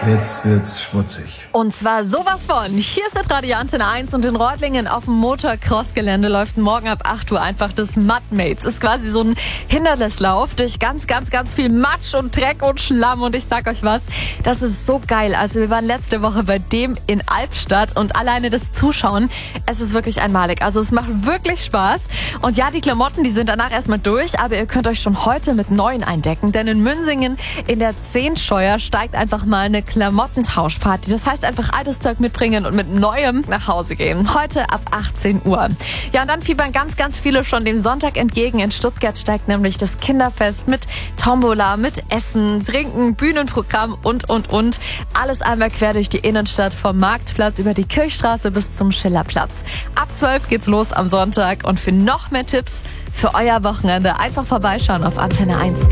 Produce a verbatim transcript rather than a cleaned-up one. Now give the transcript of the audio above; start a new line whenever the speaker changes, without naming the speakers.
Jetzt wird's schmutzig.
Und zwar sowas von. Hier ist das Radio Antenne eins und in Reutlingen auf dem Motocross-Gelände läuft morgen ab acht Uhr einfach das Mudmates. Ist quasi so ein Hindernislauf durch ganz, ganz, ganz viel Matsch und Dreck und Schlamm. Und ich sag euch was, das ist so geil. Also wir waren letzte Woche bei dem in Albstadt und alleine das Zuschauen, es ist wirklich einmalig. Also es macht wirklich Spaß. Und ja, die Klamotten, die sind danach erstmal durch, aber ihr könnt euch schon heute mit neuen eindecken. Denn in Münsingen in der Zehnscheuer steigt einfach mal eine Klamottentauschparty. Das heißt einfach altes Zeug mitbringen und mit Neuem nach Hause gehen. Heute ab achtzehn Uhr. Ja, und dann fiebern ganz, ganz viele schon dem Sonntag entgegen. In Stuttgart steigt nämlich das Kinderfest mit Tombola, mit Essen, Trinken, Bühnenprogramm und, und, und. Alles einmal quer durch die Innenstadt vom Marktplatz über die Kirchstraße bis zum Schillerplatz. Ab zwölf geht's los am Sonntag und für noch mehr Tipps für euer Wochenende einfach vorbeischauen auf antenne eins punkt de.